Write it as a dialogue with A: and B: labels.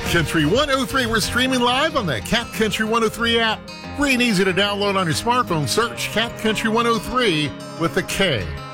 A: Country 103. We're streaming live on the Cat Country 103 app. Free and easy to download on your smartphone. Search Cat Country 103 with a K.